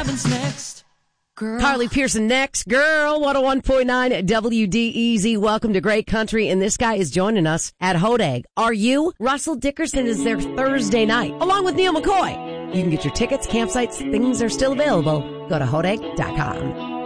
happens next? Girl. Carly Pearson next. Girl, 101.9 WDEZ. Welcome to Great Country. And this guy is joining us at Hodag. Are you? Russell Dickerson is there Thursday night, along with Neil McCoy. You can get your tickets, campsites, things are still available. Go to hodag.com.